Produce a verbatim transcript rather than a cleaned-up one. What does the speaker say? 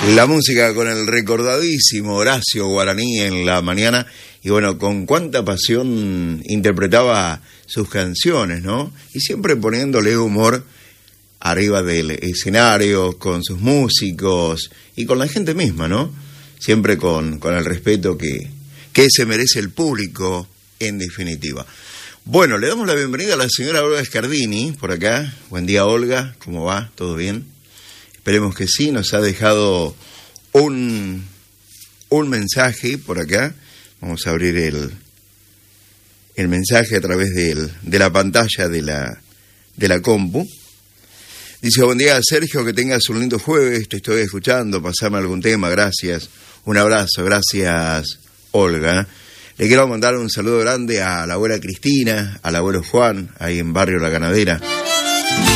La música con el recordadísimo Horacio Guaraní en la mañana. Y bueno, con cuánta pasión interpretaba sus canciones, ¿no? Y siempre poniéndole humor arriba del escenario, con sus músicos y con la gente misma, ¿no? Siempre con, con el respeto que, que se merece el público, en definitiva. Bueno, le damos la bienvenida a la señora Olga Scardini, por acá. Buen día, Olga. ¿Cómo va? ¿Todo bien? Esperemos que sí. Nos ha dejado un, un mensaje por acá. Vamos a abrir el, el mensaje a través del, de la pantalla de la, de la compu. Dice: buen día, Sergio, que tengas un lindo jueves. Te estoy escuchando. Pasame algún tema. Gracias. Un abrazo. Gracias, Olga. Le quiero mandar un saludo grande a la abuela Cristina, al abuelo Juan, ahí en Barrio La Ganadera.